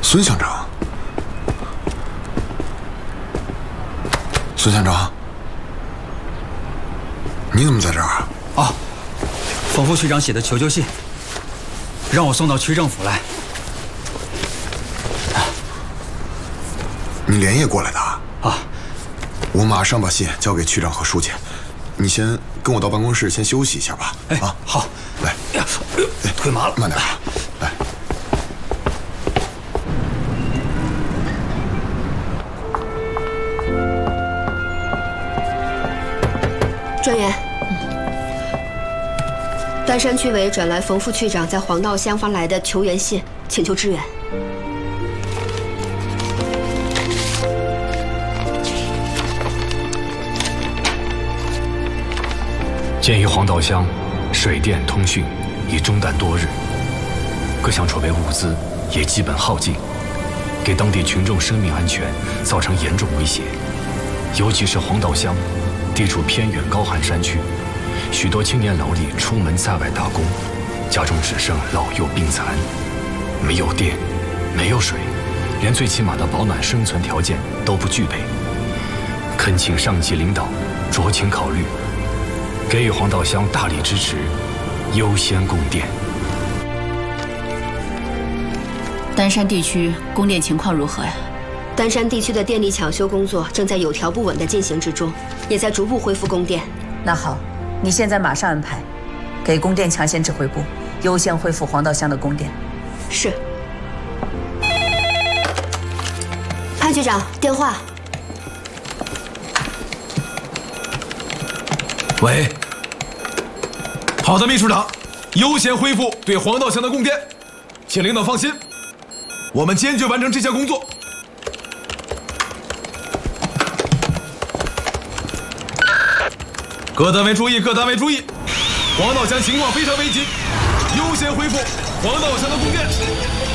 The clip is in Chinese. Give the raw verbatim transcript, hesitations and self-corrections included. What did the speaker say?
孙乡长，孙乡长，你怎么在这儿啊？ 啊，冯副区长写的求救信，让我送到区政府来。 你连夜过来的？ 啊， 我马上把信交给区长和书记，你先跟我到办公室先休息一下吧。 哎， 啊， 好， 来， 哎呀，腿麻了， 慢点，来。 专员，丹山区委转来冯副区长在黄道乡发来的求援信，请求支援。 鉴于黄道乡水电通讯已中断多日，各项储备物资也基本耗尽，给当地群众生命安全造成严重威胁。尤其是黄道乡地处偏远高寒山区，许多青年劳力出门在外打工，家中只剩老幼病残，没有电，没有水，连最起码的保暖生存条件都不具备。恳请上级领导酌情考虑，给予黄道乡大力支持，优先供电。 丹山地区供电情况如何呀？ 丹山地区的电力抢修工作正在有条不紊地进行之中，也在逐步恢复供电。 那好，你现在马上安排，给供电抢险指挥部优先恢复黄道乡的供电。 是。潘局长，电话。 喂。好的，秘书长，优先恢复对黄道乡的供电，请领导放心，我们坚决完成这项工作。 各单位注意，各单位注意，黄道乡情况非常危急，优先恢复黄道乡的供电。